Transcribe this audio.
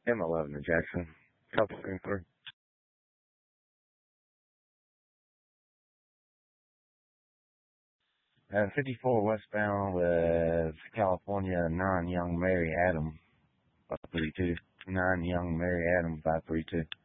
M11 to Jackson. Copy 3. 54 westbound with California, 9 Young Mary Adam, 532. 9 Young Mary Adam, 532.